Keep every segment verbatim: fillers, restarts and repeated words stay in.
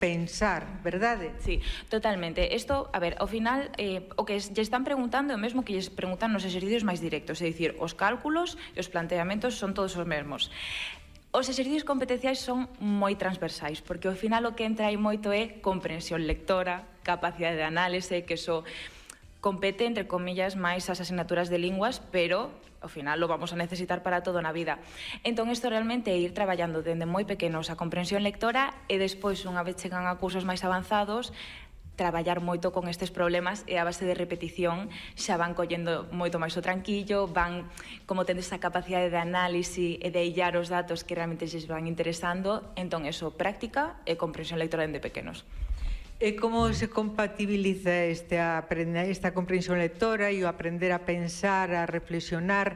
pensar, verdade? Sí, totalmente. Isto, a ver, ao final, eh, o que lle están preguntando é o mesmo que lles preguntan nos exercicios máis directos, é dicir, os cálculos e os planteamentos son todos os mesmos. Os exercicios competenciais son moi transversais, porque ao final o que entra aí moito é comprensión lectora, capacidade de análise, que eso compete, entre comillas, máis as asignaturas de linguas, pero ao final lo vamos a necesitar para todo na vida. Entón, isto realmente é ir traballando dende moi pequenos a comprensión lectora e despois, unha vez chegan a cursos máis avanzados, traballar moito con estes problemas e a base de repetición xa van collendo moito máis o tranquillo, van como tendo esa capacidade de análise e de illar os datos que realmente lles van interesando. Entón, eso, práctica e comprensión lectora dende pequenos. E como se compatibiliza esta, esta comprensión lectora e o aprender a pensar, a reflexionar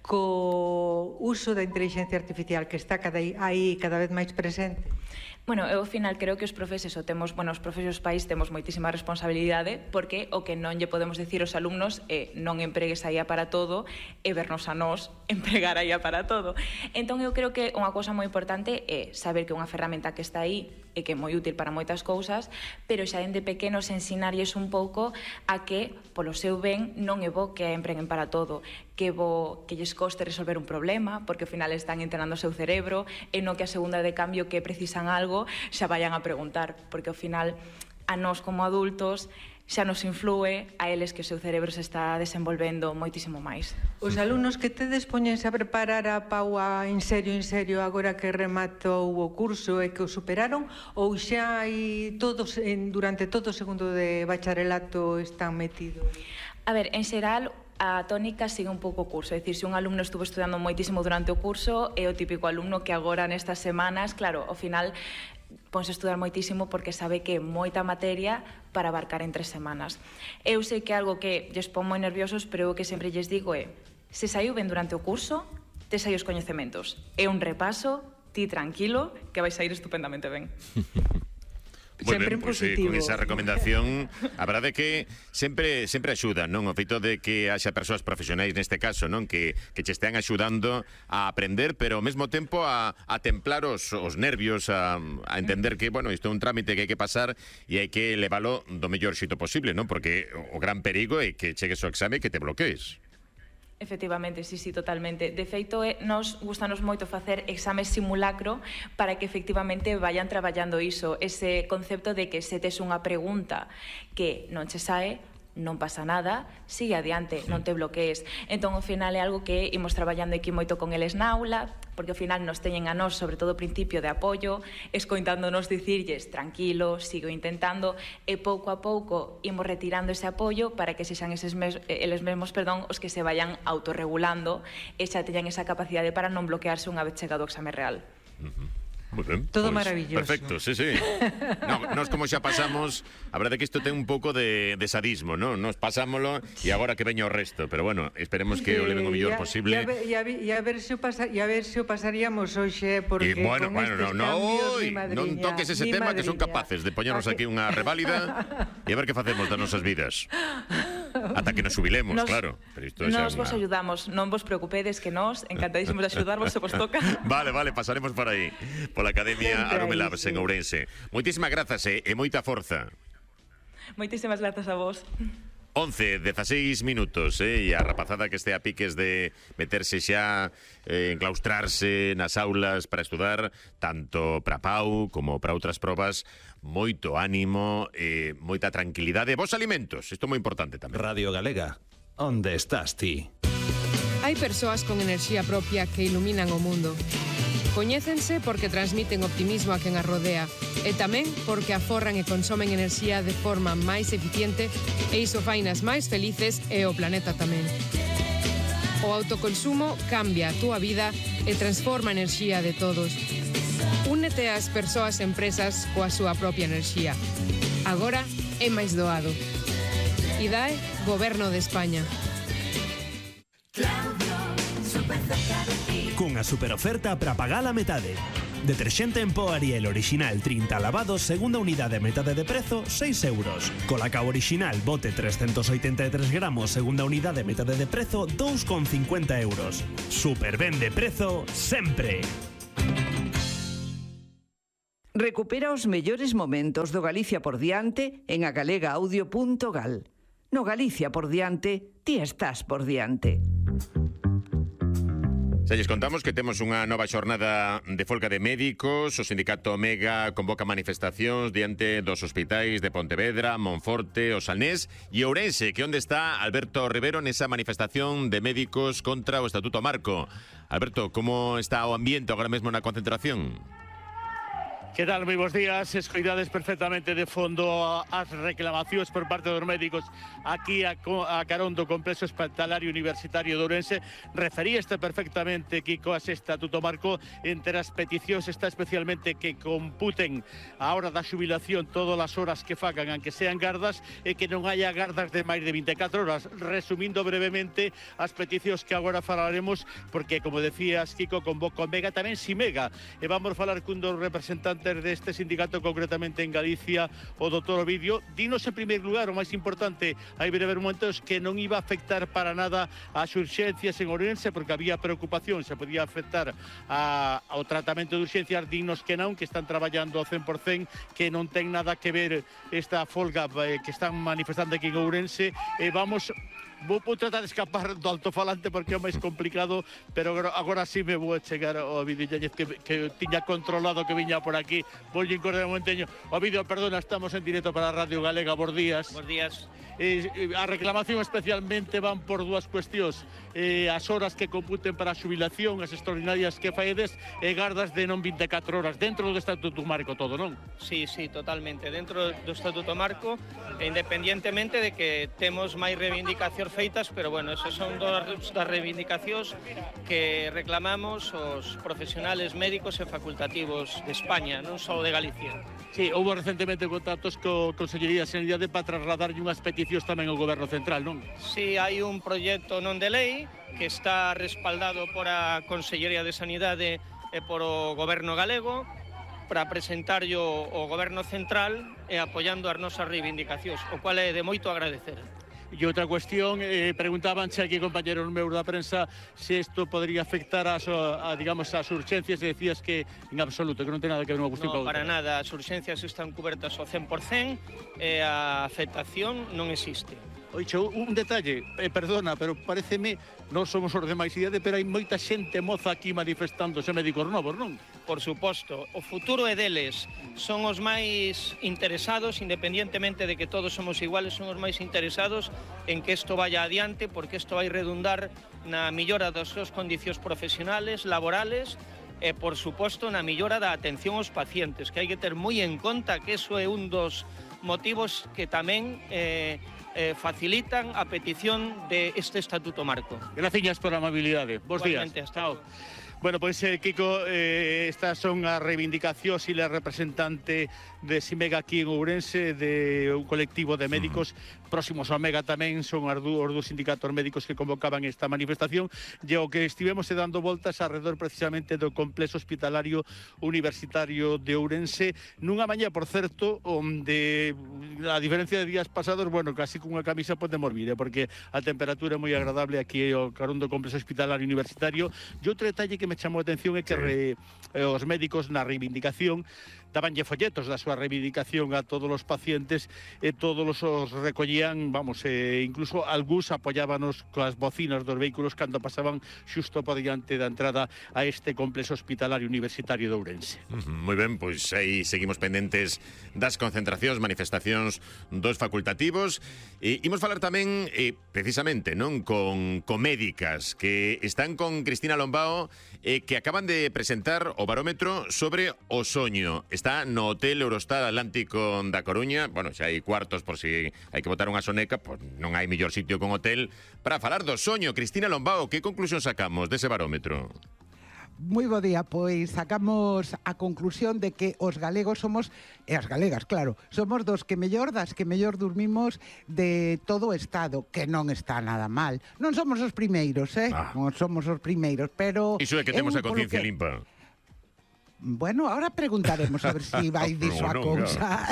co uso da inteligencia artificial que está cada aí cada vez máis presente? Bueno, eu ao final creo que os profeses o temos, bueno, os profesos pais temos moitísima responsabilidade, porque o que non lle podemos decir aos alumnos é non empregues a I A para todo e vernos a nós empregar a I A para todo. Entón eu creo que unha cousa moi importante é saber que é unha ferramenta que está aí e que é moi útil para moitas cousas, pero xa dende pequenos ensinarlles un pouco a que, polo seu ben, non é bo que a empreguen para todo, que é bo que lles coste resolver un problema, porque ao final están entrenando o seu cerebro, e non que a segunda de cambio que precisan algo xa vayan a preguntar, porque ao final a nós como adultos xa nos influe, a eles que o seu cerebro se está desenvolvendo moitísimo máis. Os alumnos que tedes poñense a preparar a paua en serio, en serio, agora que rematou o curso e que o superaron, ou xa hai todos, en, durante todo o segundo de bacharelato están metidos? A ver, en xeral, a tónica sigue un pouco o curso, é dicir, se un alumno estuvo estudando moitísimo durante o curso, é o típico alumno que agora nestas semanas, claro, ao final ponse a estudar moitísimo porque sabe que é moita materia para abarcar en tres semanas. Eu sei que é algo que lles pon moi nerviosos, pero o que sempre lles digo é, se saiu ben durante o curso, tes aí os coñecementos. É un repaso, ti tranquilo, que vais a ir estupendamente ben. Sempre en positivo. Con esa recomendación, a verdade é que sempre sempre axuda, non? O feito de que haxa persoas profesionais neste caso, non? Que, que che estean axudando a aprender, pero ao mesmo tempo a, a templar os, os nervios, a, a entender que, bueno, isto é un trámite que hai que pasar e hai que levalo do mellor xeito posible, non? Porque o gran perigo é que chegues ao exame e que te bloquees. Efectivamente, sí, sí, totalmente. De feito, eh, nos gustanos moito facer exames simulacro para que efectivamente vayan traballando iso, ese concepto de que se tes unha pregunta que non che sae, non pasa nada, sigue adiante, non te bloquees. Entón, ao final, é algo que imos traballando aquí moito con eles na aula, porque ao final nos teñen a nós, sobre todo o principio de apoio, escoitándonos dicirlles, tranquilo, sigo intentando, e pouco a pouco imos retirando ese apoio para que sexan eses mes, eles mesmos, perdón, os que se vayan autorregulando e xa teñan esa capacidade para non bloquearse unha vez chegado o exame real. Uh-huh. Muy ben, todo pues, maravilloso. Perfecto, sí, sí. No, nos como xa pasamos, a verdade é que isto ten un pouco de, de sadismo, ¿no? Nos pasámolo e agora que veña o resto, pero bueno, esperemos que o leven o mellor posible. E a, a, a ver se o pasa, e a ver se o pasaríamos hoxe, porque y bueno, con bueno, estes no, cambios, no, mi madriña, non toques ese tema madriña. que son capaces de poñernos aquí unha reválida e a ver que facemos das nosas vidas. Ata que nos jubilemos, nos, claro. Pero isto nos una... vos ayudamos, non vos preocupedes que nos, encantadísimos de axudarvos se vos toca. Vale, vale, pasaremos por aí, pola Academia Aromelabs en Ourense. Moitísimas grazas e, e moita forza. Moitísimas grazas a vos. once, dezaseis minutos, eh, e a rapazada que este a piques de meterse xa, eh, enclaustrarse nas aulas para estudar, tanto para Pau como para outras probas, moito ánimo, eh, moita tranquilidade, vos alimentos, isto é moi importante tamén. Radio Galega, onde estás ti? Hai persoas con enerxía propia que iluminan o mundo. Coñécense porque transmiten optimismo a quen as rodea e tamén porque aforran e consomen enerxía de forma máis eficiente e iso fainas máis felices e o planeta tamén. O autoconsumo cambia a túa vida e transforma a enerxía de todos. Únete ás persoas e empresas coa súa propia enerxía. Agora é máis doado. I D A E, Goberno de España. Cunha superoferta para pagar a metade. Deterxente en pó Ariel original trinta lavados, segunda unidade a metade de prezo, seis euros. Colacao original bote trescentos oitenta e tres gramos, segunda unidade a metade de prezo, dous con cincuenta euros. Super ben de prezo sempre. Recupera os mellores momentos do Galicia por diante en agalegaaudio punto gal. No Galicia por diante, ti estás por diante. Se lles contamos que temos unha nova xornada de folga de médicos. O sindicato Omega convoca manifestacións diante dos hospitais de Pontevedra, Monforte, O Salnés e Ourense, que onde está Alberto Rivero nesa manifestación de médicos contra o Estatuto Marco. Alberto, como está o ambiente agora mesmo na concentración? Que tal? Moi bons días. Escoidades perfectamente de fondo as reclamacións por parte dos médicos aquí a, a carón do Complexo Hospitalario Universitario de Ourense. Referíeste perfectamente, Kiko, a ese Estatuto Marco. Entre as peticións está especialmente que computen a hora da xubilación todas as horas que fagan, aunque sean gardas, e que non haya gardas de máis de vinte e catro horas. Resumindo brevemente as peticións que agora falaremos, porque, como decías, Kiko, convoca Omega, tamén Simega, e vamos falar cun dos representantes deste sindicato, concretamente en Galicia, o doutor Ovidio. Dinos en primeiro lugar, o máis importante, hai breves momentos, que non iba a afectar para nada as urxencias en Ourense, porque había preocupación, se podía afectar a, ao tratamento de urxencias. Dinos que non, que están traballando ao cen por cen, que non ten nada que ver esta folga eh, que están manifestando aquí en Ourense. E eh, vamos... Vou, vou tratar de escapar do altofalante porque é máis complicado, pero agora, agora sí me vou chegar ao vídeo que, que tiña controlado que viña por aquí. Vou encordar un momenteño. O vídeo, perdona, estamos en directo para a Radio Galega. Bos días. Bos días. Eh, a reclamación especialmente van por dúas cuestións. Eh, as horas que computen para a xubilación, as extraordinarias que faedes, e gardas de non vinte e catro horas. Dentro do Estatuto Marco todo, non? Sí, sí, totalmente. Dentro do Estatuto Marco, independientemente de que temos máis reivindicacións feitas, pero bueno, esas son das reivindicacións que reclamamos os profesionales médicos e facultativos de España, non só de Galicia. Sí, houve recentemente contactos co Consellería de Sanidade para trasladarlle unhas peticións tamén ao Goberno Central, non? Sí, hai un proxecto non de lei que está respaldado por a Consellería de Sanidade e por o Goberno galego para presentarlo ao Goberno Central e apoiando as nosas reivindicacións, o cual é de moito agradecer. E outra cuestión, eh, preguntábanche aquí compañeros meus da prensa se isto podría afectar as, a, digamos, as urxencias, e decías que en absoluto, que non ten nada que ver unha cuestión no, con outra. Para nada, as urxencias están cubertas ao cen por cen e a afectación non existe. Oixe, un detalle, eh, perdona, pero pareceme, non somos os demais idade, pero hai moita xente moza aquí manifestándose, médicos novos, non? Por suposto, o futuro é deles, son os máis interesados, independientemente de que todos somos iguales, son os máis interesados en que isto vaya adiante, porque isto vai redundar na millora das súas condicións profesionales, laborales, e, por suposto, na millora da atención aos pacientes, que hai que ter moi en conta que iso é un dos motivos que tamén eh, eh, facilitan a petición de este Estatuto Marco. Gracias por a amabilidade. Bos días. Chao. Bueno, pois, eh, Kiko, eh, estas son as reivindicacións e la representante de Simega aquí en Ourense, de un colectivo de médicos próximos ao Omega tamén, son os dos sindicatos médicos que convocaban esta manifestación, e o que estivemos dando voltas alrededor precisamente do Complexo Hospitalario Universitario de Ourense, nunha mañá, por certo, onde, a diferencia de días pasados, bueno, casi cunha camisa podemos vir, eh, porque a temperatura é moi agradable aquí ao carón do Complexo Hospitalario Universitario. E outro detalle que me chamou a atención é que re, eh, os médicos na reivindicación dabanlle folletos da súa reivindicación a todos os pacientes e todos os recollían, vamos, eh, incluso algúns apoyábanos coas bocinas dos vehículos cando pasaban xusto por diante da entrada a este Complexo Hospitalario Universitario de Ourense. Uh -huh, moi ben, pois aí seguimos pendentes das concentracións, manifestacións dos facultativos. E imos falar tamén, eh, precisamente, non, con, con médicas que están con Cristina Lombao, eh, que acaban de presentar o barómetro sobre o soño. Está no Hotel Eurostar Atlántico da Coruña. Bueno, xa hai cuartos por si hai que botar unha soneca, pois non hai mellor sitio con hotel para falar do soño. Cristina Lombao, que conclusión sacamos dese barómetro? Moi bo día, pois sacamos a conclusión de que os galegos somos, e as galegas, claro, somos dos que mellor, das que mellor dormimos de todo o Estado, que non está nada mal. Non somos os primeiros, eh? Ah. Non somos os primeiros, pero... Iso é que temos a conciencia que... limpa. Bueno, ahora preguntaremos a ver si vai diso a cousa.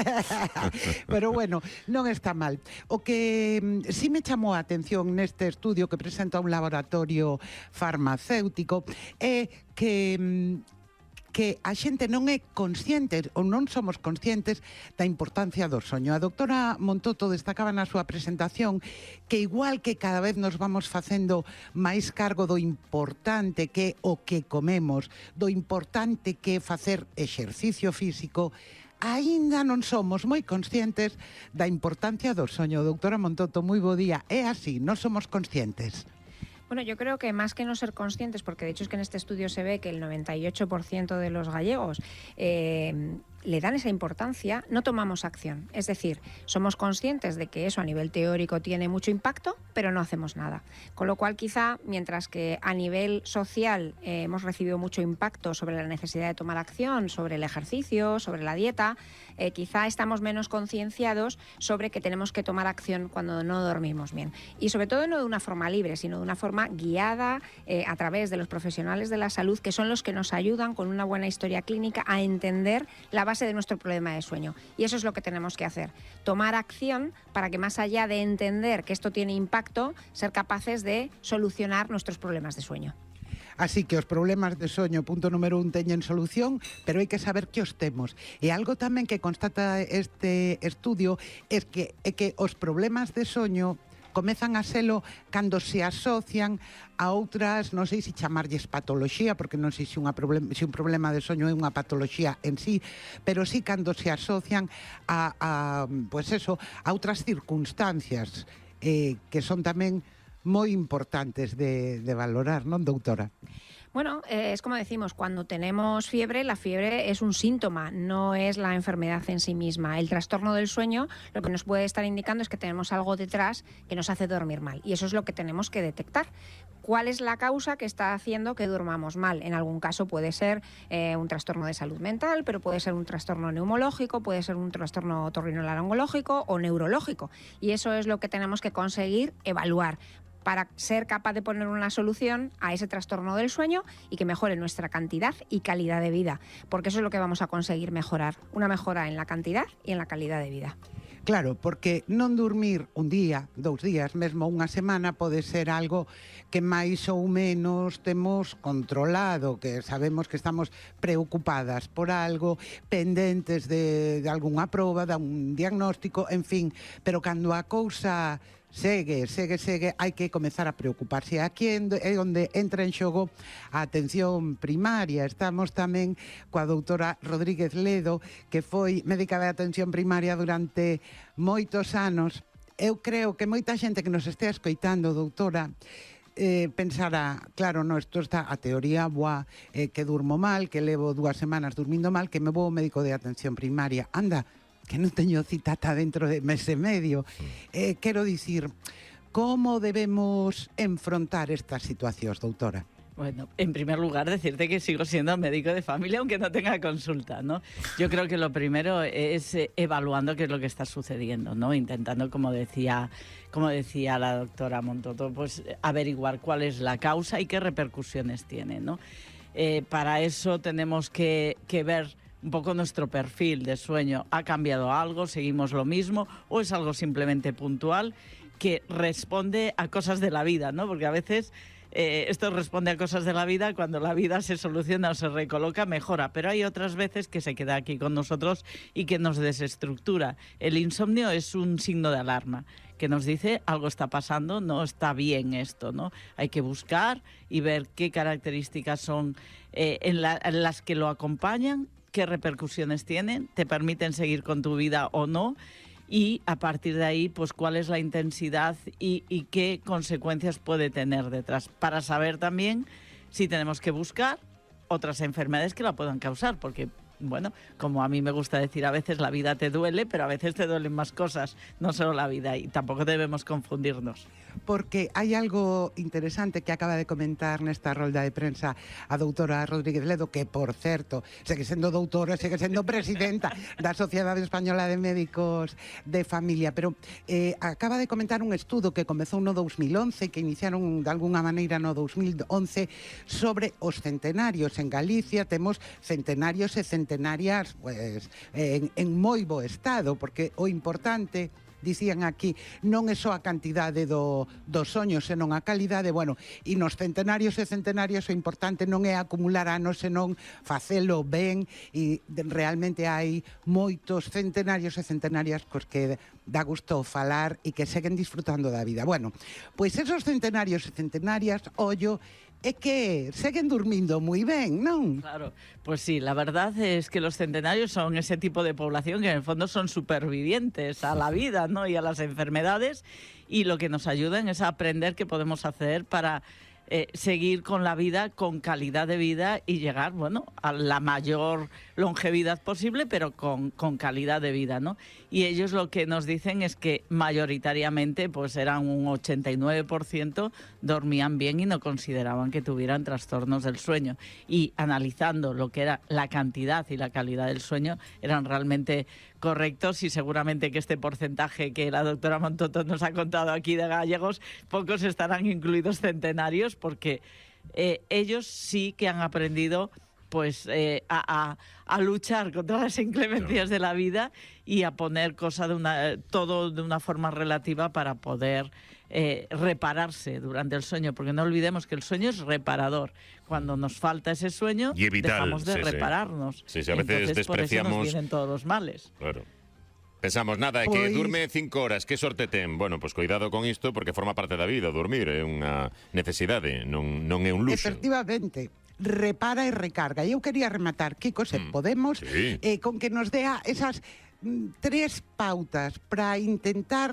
Pero bueno, non está mal. O que si me chamou a atención neste estudio que presenta un laboratorio farmacéutico é que que a xente non é consciente ou non somos conscientes da importancia do soño. A doutora Montoto destacaba na súa presentación que igual que cada vez nos vamos facendo máis cargo do importante que é o que comemos, do importante que é facer exercicio físico, aínda non somos moi conscientes da importancia do soño. Doutora Montoto, moi bo día. É así, non somos conscientes. Bueno, yo creo que más que no ser conscientes, porque de hecho es que en este estudio se ve que el noventa y ocho por ciento de los gallegos eh, le dan esa importancia, no tomamos acción. Es decir, somos conscientes de que eso a nivel teórico tiene mucho impacto, pero no hacemos nada. Con lo cual, quizá, mientras que a nivel social eh, hemos recibido mucho impacto sobre la necesidad de tomar acción, sobre el ejercicio, sobre la dieta, eh, quizá estamos menos concienciados sobre que tenemos que tomar acción cuando no dormimos bien. Y sobre todo no de una forma libre, sino de una forma guiada eh, a través de los profesionales de la salud, que son los que nos ayudan con una buena historia clínica a entender la base de nuestro problema de sueño. Y eso es lo que tenemos que hacer, tomar acción para que, más allá de entender que esto tiene impacto, ser capaces de solucionar nuestros problemas de sueño. Así que os problemas de soño, punto número un, teñen solución, pero hai que saber que os temos. E algo tamén que constata este estudio é que, é que os problemas de soño comezan a selo cando se asocian a outras, non sei se chamarlles patoloxía, porque non sei se, unha problem, se un problema de soño é unha patoloxía en sí, pero sí cando se asocian a, a pues eso, a outras circunstancias eh, que son tamén moi importantes de, de valorar, non, doutora? Bueno, eh, es como decimos, cuando tenemos fiebre, la fiebre es un síntoma, no es la enfermedad en sí misma. El trastorno del sueño lo que nos puede estar indicando es que tenemos algo detrás que nos hace dormir mal, y eso es lo que tenemos que detectar. ¿Cuál es la causa que está haciendo que durmamos mal? En algún caso puede ser eh, un trastorno de salud mental, pero puede ser un trastorno neumológico, puede ser un trastorno otorrinolaringológico o neurológico, y eso es lo que tenemos que conseguir evaluar para ser capaz de poner una solución a ese trastorno del sueño y que mejore nuestra cantidad y calidad de vida, porque eso es lo que vamos a conseguir mejorar, una mejora en la cantidad y en la calidad de vida. Claro, porque non dormir un día, dous días, mesmo unha semana, pode ser algo que máis ou menos temos controlado, que sabemos que estamos preocupadas por algo, pendentes de, de algunha proba, de un diagnóstico, en fin, pero cando a cousa segue, segue, segue, hai que comezar a preocuparse. Aquí é onde entra en xogo a atención primaria. Estamos tamén coa doutora Rodríguez Ledo, que foi médica de atención primaria durante moitos anos. Eu creo que moita xente que nos estea escoitando, doutora, eh, pensará, claro, no, isto está a teoría boa, eh, que durmo mal, que levo dúas semanas durmindo mal, que me vou ao médico de atención primaria. Anda, que non teño cita ata dentro de mes e medio. Eh, quero dicir, como debemos enfrontar estas situacións, doutora? Bueno, en primer lugar, decirte que sigo siendo médico de familia, aunque no tenga consulta, ¿no? Yo creo que lo primero es eh, evaluando qué es lo que está sucediendo, ¿no? Intentando, como decía, como decía la doctora Montoto, pues averiguar cuál es la causa y qué repercusiones tiene, ¿no? Eh, para eso tenemos que, que ver un poco nuestro perfil de sueño. ¿Ha cambiado algo? ¿Seguimos lo mismo? ¿O es algo simplemente puntual que responde a cosas de la vida, ¿no? Porque a veces eh, esto responde a cosas de la vida, cuando la vida se soluciona o se recoloca, mejora. Pero hay otras veces que se queda aquí con nosotros y que nos desestructura. El insomnio es un signo de alarma que nos dice algo está pasando, no está bien esto, ¿no? Hay que buscar y ver qué características son eh, en, la, en las que lo acompañan, qué repercusiones tienen, te permiten seguir con tu vida o no, y a partir de ahí, pues cuál es la intensidad y, y qué consecuencias puede tener detrás, para saber también si tenemos que buscar otras enfermedades que la puedan causar, porque, bueno, como a mí me gusta decir, a veces la vida te duele, pero a veces te duelen más cosas, no solo la vida, y tampoco debemos confundirnos. Porque hai algo interesante que acaba de comentar nesta rolda de prensa a doutora Rodríguez Ledo, que, por certo, segue sendo doutora, segue sendo presidenta da Sociedade Española de Médicos de Familia, pero eh, acaba de comentar un estudo que comezou no dos mil once, que iniciaron de alguna maneira no dos mil once, sobre os centenarios. En Galicia temos centenarios e centenarias pues, en, en moi bo estado, porque o importante dicían aquí, non é só a cantidade do, dos soños, senón a calidade, bueno, e nos centenarios e centenarios o importante non é acumular anos, senón facelo ben, e realmente hai moitos centenarios e centenarias cos que dá gusto falar e que seguen disfrutando da vida. Bueno, pois esos centenarios e centenarias, ollo, é que seguen durmindo moi ben, non? Claro, pues sí, la verdad es que los centenarios son ese tipo de población que en el fondo son supervivientes a la vida, ¿no? Y a las enfermedades, y lo que nos ayudan es a aprender qué podemos hacer para eh, seguir con la vida, con calidad de vida y llegar, bueno, a la mayor longevidad posible, pero con, con calidad de vida, ¿no? Y ellos lo que nos dicen es que mayoritariamente pues eran un ochenta y nueve por ciento dormían bien y no consideraban que tuvieran trastornos del sueño. Y analizando lo que era la cantidad y la calidad del sueño, eran realmente correctos, y seguramente que este porcentaje que la doctora Montoto nos ha contado aquí de gallegos, pocos estarán incluidos centenarios, porque eh, ellos sí que han aprendido pues eh, a, a, a luchar contra las inclemencias de la vida y a poner cosa de una, todo de una forma relativa para poder eh, repararse durante el sueño, porque no olvidemos que el sueño es reparador. Cuando nos falta ese sueño, y vital, dejamos de sí, repararnos. Sí, sí, a veces Entonces, despreciamos... por eso nos vienen todos los males. Claro. Pensamos, nada, é que Pois... durme cinco horas, que sorte ten? Bueno, pois cuidado con isto, porque forma parte da vida, dormir é unha necesidade, non, non é un luxo. Efectivamente, repara e recarga. E eu quería rematar, Kiko, se Mm, podemos, sí. eh, con que nos dea esas mm, tres pautas para intentar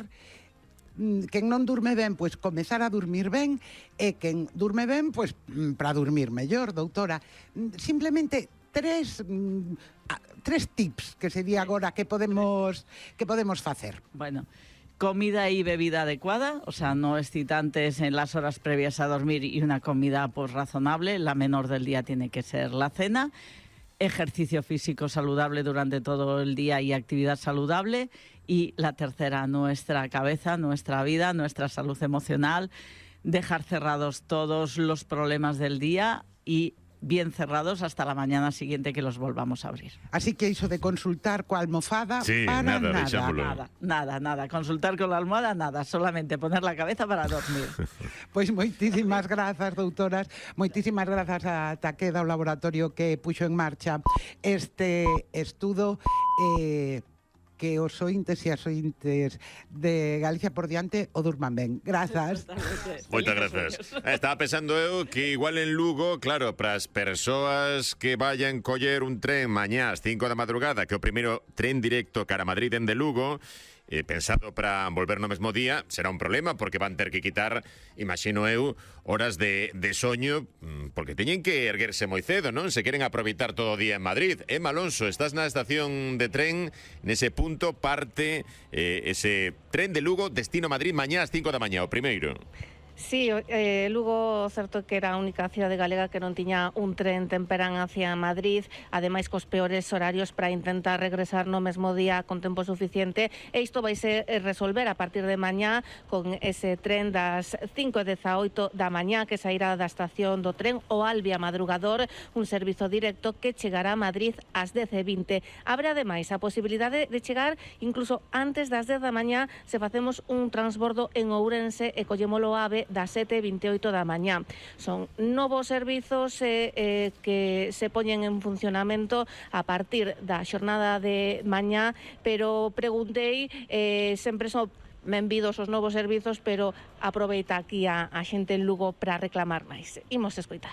mm, quen non durme ben, pois comezar a dormir ben, e quen durme ben, pois mm, para dormir mellor, doutora. Mm, Simplemente tres mm, a- tres tips que sería agora que podemos que podemos facer. Bueno, comida y bebida adecuada, o sea, no excitantes en las horas previas a dormir, y una comida pues razonable. La menor del día tiene que ser la cena. Ejercicio físico saludable durante todo el día y actividad saludable. Y la tercera, nuestra cabeza, nuestra vida, nuestra salud emocional. Dejar cerrados todos los problemas del día y bien cerrados hasta la mañana siguiente que los volvamos a abrir. Así que iso de consultar coa almofada Sí, para nada, nada. deixámolo. Nada, nada, nada. Consultar con la almohada, nada. Solamente poner la cabeza para dormir. Pois moitísimas grazas, doutoras. Moitísimas grazas a Taqueda, o laboratorio que puxo en marcha este estudo eh, que os ointes e as ointes de Galicia por diante o durman ben. Grazas. Moitas grazas. Estaba pensando eu que igual en Lugo, claro, para as persoas que vayan coller un tren mañá ás cinco da madrugada, que é o primeiro tren directo cara a Madrid dende Lugo, eh, pensado para volver no mesmo día, será un problema, porque van ter que quitar, imagino eu, horas de, de soño, mm, porque teñen que erguerse moi cedo, non? Se queren aproveitar todo o día en Madrid. Emma Alonso, estás na estación de tren, nese punto parte eh, ese tren de Lugo, destino Madrid, mañá ás cinco da mañá, o primeiro. Sí, eh, Lugo certo que era a única cidade galega que non tiña un tren temperán hacia Madrid, ademais cos peores horarios para intentar regresar no mesmo día con tempo suficiente, e isto vai ser resolver a partir de mañá con ese tren das cinco e dezaoito da mañá que sairá da estación do tren o Albia Madrugador, un servizo directo que chegará a Madrid ás dez e vinte. Habrá ademais a posibilidade de chegar incluso antes das dez da mañá se facemos un transbordo en Ourense e collémolo ave das sete e vinte e oito da mañá. Son novos servizos eh, eh, que se poñen en funcionamento a partir da xornada de mañá, pero preguntei, eh, sempre son benvidos os novos servizos, pero aproveita aquí a, a xente en Lugo para reclamar máis. Imos escoitar.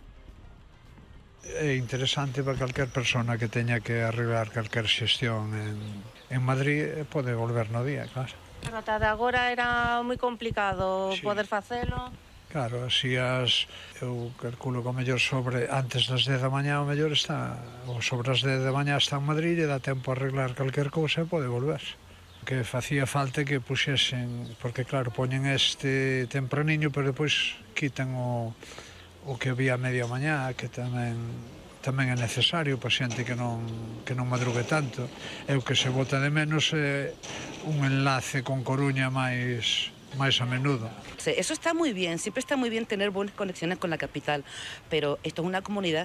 É interesante para calquer persona que teña que arreglar calquer xestión en, en Madrid, pode volver no día, claro. Pero ata de agora era moi complicado Sí. poder facelo. Claro, así as, eu calculo que o mellor sobre antes das dez da mañá o mellor está, ou sobre as dez da mañá está en Madrid e dá tempo a arreglar calquer cousa e pode volver. Que facía falta que puxesen, porque claro, poñen este tempraniño, pero depois quitan o, o que había a media mañá, que tamén tamén é necesario para xente que non, que non madrugue tanto. E o que se bota de menos é un enlace con Coruña máis, máis a menudo. Eso está muy bien, siempre está muy bien tener buenas conexiones con la capital, pero esto es una comunidad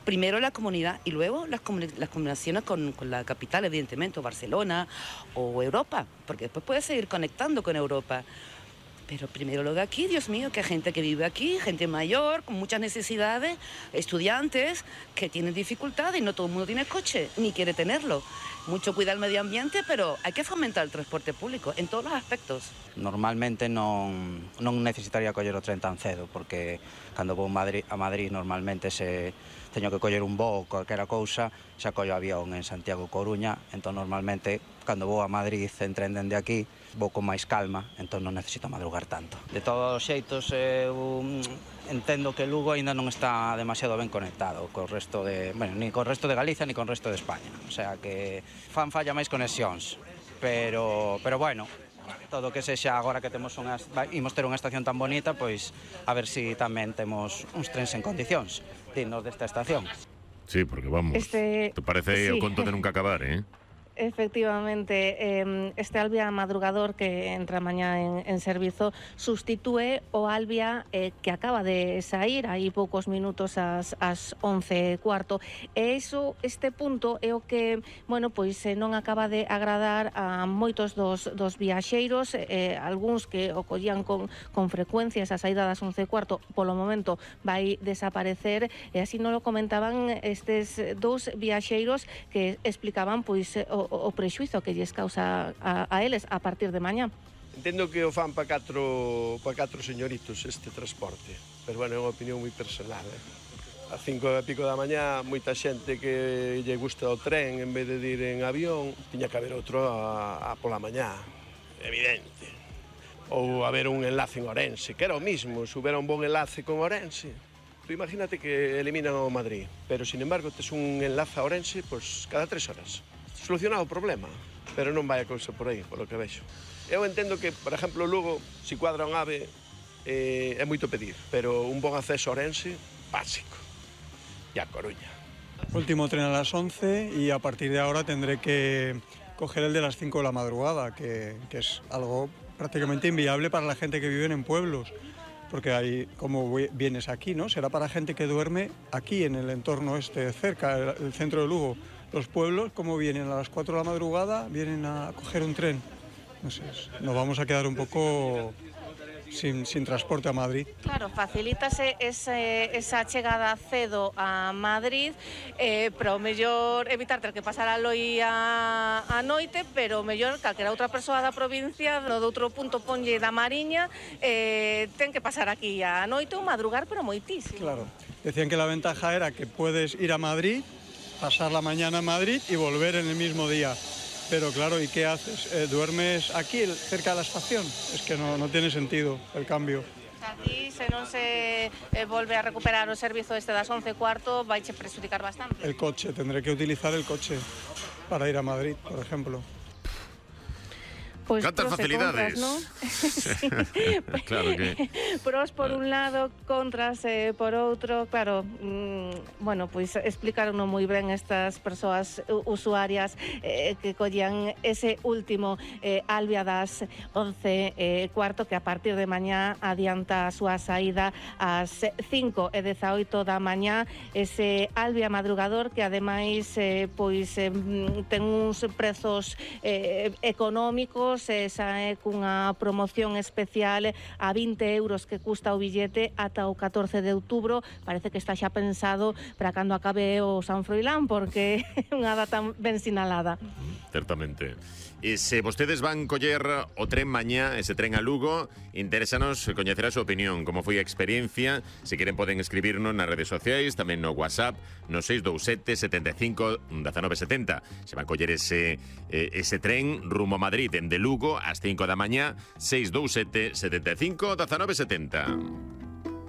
primero la comunidad y luego las, comuni las combinaciones con, con la capital, evidentemente, o Barcelona o Europa, porque después puedes seguir conectando con Europa. Pero primero lo de aquí, Dios mío, que hay gente que vive aquí, gente mayor, con muchas necesidades, estudiantes que tienen dificultades y no todo el mundo tiene coche, ni quiere tenerlo. Mucho cuidar el medio ambiente, pero hai que fomentar el transporte público en todos os aspectos. Normalmente non, non necesitaría coller o tren tan cedo, porque cando vou Madrid, a Madrid normalmente se teño que coller un voo ou calquera cousa, xa collo avión en Santiago Coruña, entón normalmente cando vou a Madrid en tren dende aquí, vou con máis calma, entón non necesito madrugar tanto. De todos os xeitos, eu entendo que Lugo aínda non está demasiado ben conectado co resto de, bueno, ni co resto de Galicia ni con resto de España, o sea que fan falla máis conexións, pero pero bueno, todo que sexa agora que temos unha, imos ter unha estación tan bonita, pois a ver si tamén temos uns trens en condicións dignos desta estación. Sí, porque vamos, este, te parece sí. O conto de nunca acabar, eh? Efectivamente, eh, este Albia madrugador que entra mañá en, en servizo sustitúe o Albia eh, que acaba de sair aí poucos minutos ás, ás once e cuarto. E iso, este punto é o que, bueno, pois eh, non acaba de agradar a moitos dos, dos viaxeiros, eh, algúns que o collían con, con frecuencia esa saída das once e cuarto, polo momento vai desaparecer, e así non lo comentaban estes dous viaxeiros que explicaban pois o o prexuizo que lles causa a, a eles a partir de mañá. Entendo que o fan para catro, para catro señoritos este transporte, pero bueno, é unha opinión moi personal. Eh? A cinco e pico da mañá, moita xente que lle gusta o tren en vez de ir en avión, tiña que haber outro a, a pola mañá, evidente. Ou haber un enlace en Orense, que era o mismo, se hubiera un bon enlace con Orense. Tú imagínate que eliminan o Madrid, pero sin embargo tes un enlace a Orense pues, cada tres horas. Solucionado o problema, pero non vai a cousa por aí, polo que vexo. Eu entendo que, por exemplo, Lugo, se cuadra un AVE, eh, é moito pedir, pero un bon acceso a Orense, básico. E a Coruña. Último tren a las once y a partir de ahora tendré que coger el de las cinco de la madrugada, que, que es algo prácticamente inviable para la gente que vive en pueblos. Porque ahí, como vienes aquí, ¿no? Será para gente que duerme aquí, en el entorno este, cerca, el centro de Lugo. Los pueblos, como vienen a las cuatro de la madrugada, vienen a coger un tren. No sé, nos vamos a quedar un poco sin, sin transporte a Madrid. Claro, facilítase ese, esa chegada cedo a Madrid, eh, pero mellor evitar ter que pasar a Loi a, a noite, pero mellor calquera outra persoa da provincia, no de outro punto ponlle da Mariña, eh, ten que pasar aquí a noite ou madrugar, pero moitísimo. Claro, decían que la ventaja era que puedes ir a Madrid, pasar la mañana en Madrid y volver en el mismo día. Pero claro, ¿y qué haces? Eh, ¿Duermes aquí, cerca de la estación? Es que no, no tiene sentido el cambio. Aquí, se non se eh, volve a recuperar o servizo este das once e cuarto, vaiche prexudicar bastante. El coche, tendré que utilizar el coche para ir a Madrid, por ejemplo. Pues ¿Cantas facilidades? Contras, ¿no? Sí. Claro que... Pros por un lado, contras eh, por outro. Claro, mmm, bueno, pois pues, explicaron moi ben estas persoas usuarias eh, que collían ese último eh, Albia das once e cuarto, que a partir de mañá adianta a súa saída ás cinco e dezaoito da mañá. Ese Albia madrugador que ademais eh, pois eh, ten uns prezos eh, económicos, esa é cunha promoción especial a vinte euros que custa o billete ata o catorce de outubro. Parece que está xa pensado para cando acabe o San Froilán, porque é unha data ben sinalada. Certamente. E se vostedes van coller o tren mañá, ese tren a Lugo, interésanos coñecer a súa opinión, como foi a experiencia. Se queren poden escribirnos nas redes sociais, tamén no WhatsApp, no seis dous sete, setenta e cinco, dezanove setenta. Se van coller ese, eh, ese tren rumo a Madrid, en de Lugo, ás cinco da mañá, seis dous sete, setenta e cinco, dezanove setenta.